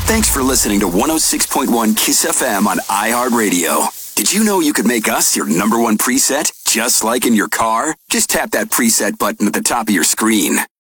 Thanks for listening to 106.1 KISS FM on iHeartRadio. Did you know you could make us your #1 preset, just like in your car? Just tap that preset button at the top of your screen.